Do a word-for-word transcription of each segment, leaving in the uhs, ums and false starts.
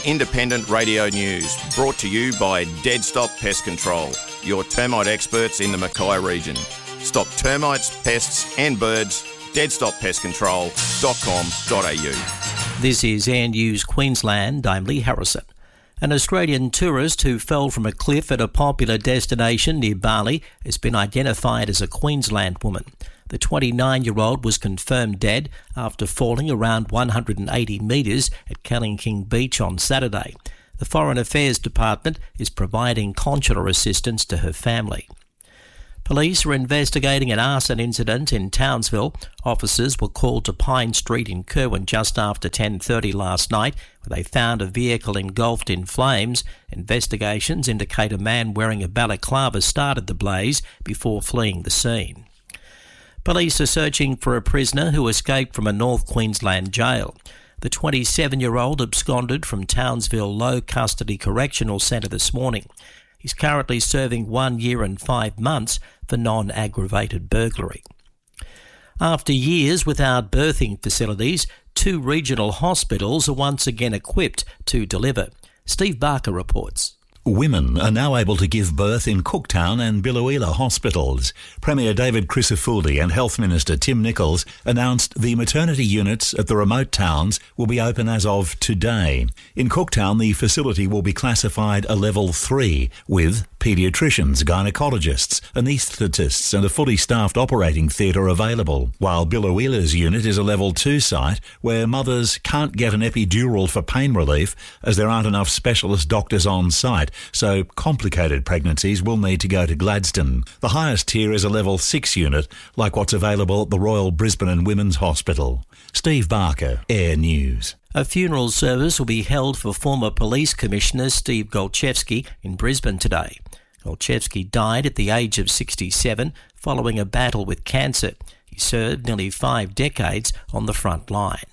Independent Radio News, brought to you by Dead Stop Pest Control, your termite experts in the Mackay region. Stop termites, pests and birds. dead stop pest control dot com dot a u. This is Air News Queensland. I'm Lee Harrison. An Australian tourist who fell from a cliff at a popular destination near Bali has been identified as a Queensland woman. The twenty-nine-year-old was confirmed dead after falling around one hundred eighty metres at Kellyking Beach on Saturday. The Foreign Affairs Department is providing consular assistance to her family. Police are investigating an arson incident in Townsville. Officers were called to Pine Street in Kerwin just after ten thirty last night, where they found a vehicle engulfed in flames. Investigations indicate a man wearing a balaclava started the blaze before fleeing the scene. Police are searching for a prisoner who escaped from a North Queensland jail. The twenty-seven-year-old absconded from Townsville Low Custody Correctional Centre this morning. He's currently serving one year and five months for non-aggravated burglary. After years without birthing facilities, two regional hospitals are once again equipped to deliver. Steve Barker reports. Women are now able to give birth in Cooktown and Biloela hospitals. Premier David Crisafulli and Health Minister Tim Nicholls announced the maternity units at the remote towns will be open as of today. In Cooktown, the facility will be classified a level three with paediatricians, gynecologists, anaesthetists and a fully staffed operating theatre available, while Biloela's unit is a level two site where mothers can't get an epidural for pain relief as there aren't enough specialist doctors on site, so complicated pregnancies will need to go to Gladstone. The highest tier is a level six unit, like what's available at the Royal Brisbane and Women's Hospital. Steve Barker, Air News. A funeral service will be held for former Police Commissioner Steve Golchevsky in Brisbane today. Golchevsky died at the age of sixty-seven following a battle with cancer. He served nearly five decades on the front line.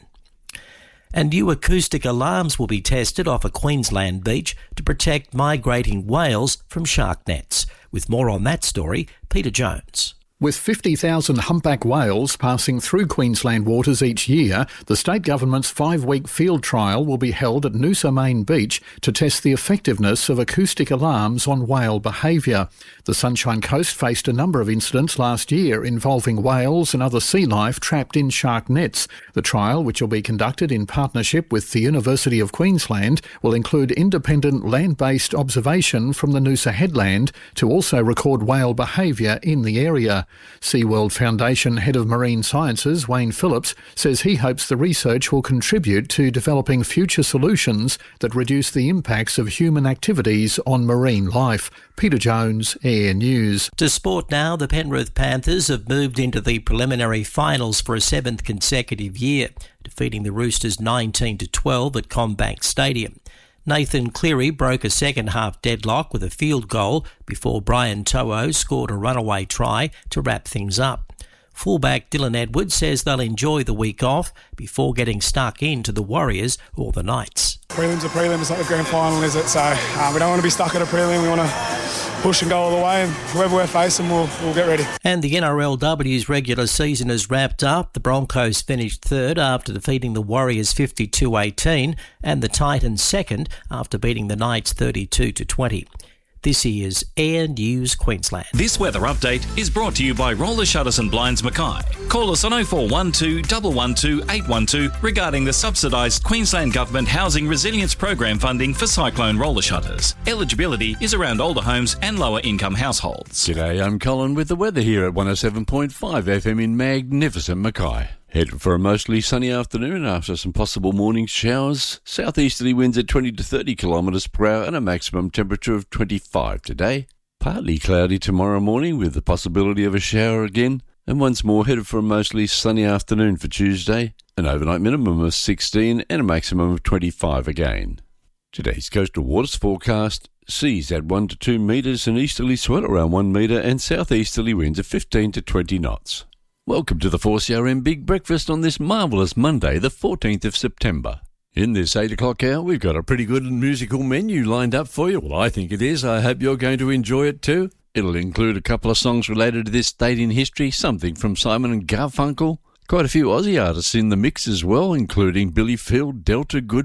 And new acoustic alarms will be tested off a Queensland beach to protect migrating whales from shark nets. With more on that story, Peter Jones. With fifty thousand humpback whales passing through Queensland waters each year, the state government's five-week field trial will be held at Noosa Main Beach to test the effectiveness of acoustic alarms on whale behaviour. The Sunshine Coast faced a number of incidents last year involving whales and other sea life trapped in shark nets. The trial, which will be conducted in partnership with the University of Queensland, will include independent land-based observation from the Noosa headland to also record whale behaviour in the area. SeaWorld Foundation Head of Marine Sciences, Wayne Phillips, says he hopes the research will contribute to developing future solutions that reduce the impacts of human activities on marine life. Peter Jones, Air News. To sport now, the Penrith Panthers have moved into the preliminary finals for a seventh consecutive year, defeating the Roosters nineteen to twelve at CommBank Stadium. Nathan Cleary broke a second-half deadlock with a field goal before Brian To'o scored a runaway try to wrap things up. Fullback Dylan Edwards says they'll enjoy the week off before getting stuck into the Warriors or the Knights. Prelims are prelims, it's not the grand final, is it? So uh, we don't want to be stuck at a prelim. We want to push and go all the way, and whoever we're facing, we'll, we'll get ready. And the N R L W's regular season is wrapped up. The Broncos finished third after defeating the Warriors fifty-two eighteen and the Titans second after beating the Knights thirty-two to twenty. This is Air News Queensland. This weather update is brought to you by Roller Shutters and Blinds Mackay. Call us on oh four one two, one one two, eight one two regarding the subsidised Queensland Government Housing Resilience Program funding for cyclone roller shutters. Eligibility is around older homes and lower income households. G'day, I'm Colin with the weather here at one oh seven point five F M in magnificent Mackay. Headed for a mostly sunny afternoon after some possible morning showers. Southeasterly winds at twenty to thirty kilometres per hour and a maximum temperature of twenty-five today. Partly cloudy tomorrow morning with the possibility of a shower again. And once more headed for a mostly sunny afternoon for Tuesday. An overnight minimum of sixteen and a maximum of twenty-five again. Today's coastal waters forecast. Seas at one to two metres and easterly swell around one metre and southeasterly winds at fifteen to twenty knots. Welcome to the four C R M Big Breakfast on this marvellous Monday, the fourteenth of September. In this eight o'clock hour, we've got a pretty good musical menu lined up for you. Well, I think it is. I hope you're going to enjoy it too. It'll include a couple of songs related to this date in history, something from Simon and Garfunkel, quite a few Aussie artists in the mix as well, including Billy Field, Delta Goodrem,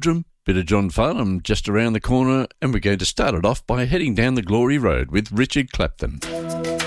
Bit of John Farnham just around the corner, and we're going to start it off by heading down the Glory Road with Richard Clapton.